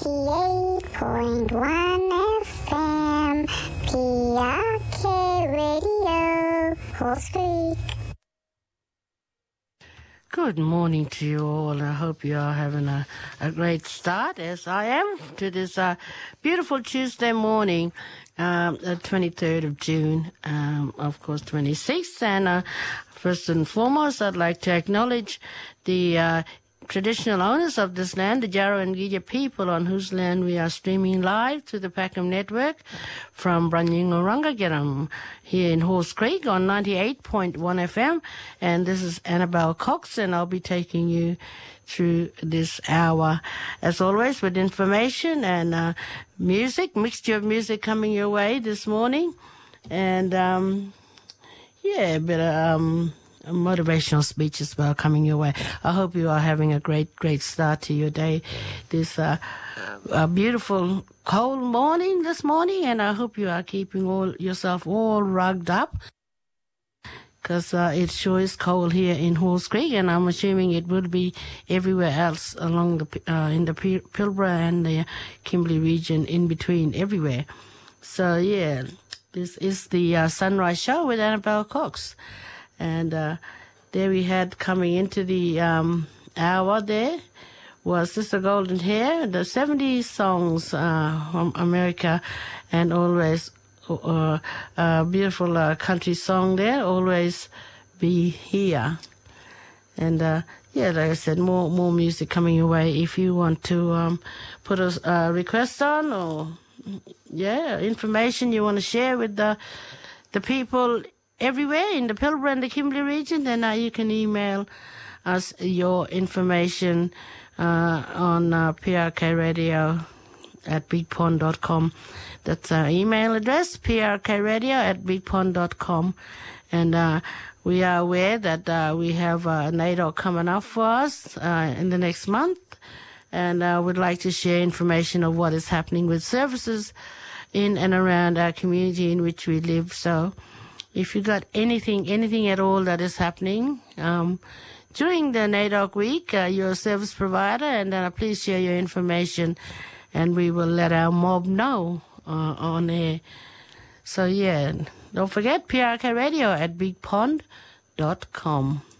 98.1 FM, PRK Radio, Halls Creek. Good morning to you all. I hope you are having a great start, as I am, to this beautiful Tuesday morning, the 23rd of June, of course, 26th. And first and foremost, I'd like to acknowledge the traditional owners of this land, the Jaro and Gija people, on whose land we are streaming live to the Packham Network from Branyingorangagiram here in Halls Creek on 98.1 FM. And this is Annabelle Cox, and I'll be taking you through this hour, as always, with information and music, mixture of music coming your way this morning. And, a bit of motivational speech as well coming your way. I hope you are having a great start to your day. This a beautiful cold morning this morning, and I hope you are keeping yourself all rugged up, because it sure is cold here in Halls Creek, and I'm assuming it will be everywhere else along the in the Pilbara and the Kimberley region, in between, everywhere. So yeah, this is the Sunrise Show with Annabelle Cox. And there we had, coming into the hour there, was Sister Golden Hair, the 70s songs from America, and always a beautiful country song there, Always Be Here. And like I said, more music coming your way. If you want to put a request on, or information you want to share with the people everywhere in the Pilbara and the Kimberley region, then you can email us your information on prkradio@bigpond.com. That's our email address, prkradio@bigpond.com. And we are aware that we have NAIDOC coming up for us in the next month, and we'd like to share information of what is happening with services in and around our community in which we live. So if you got anything at all that is happening during the NAIDOC week, you're a service provider, and please share your information, and we will let our mob know on air. So don't forget, prkradio@bigpond.com.